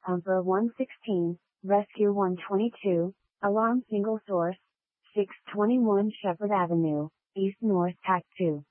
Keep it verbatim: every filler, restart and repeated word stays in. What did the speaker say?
Pumper one sixteen, Rescue one twenty-two, Alarm Single Source, six twenty-one Shepherd Avenue, East North Tac two.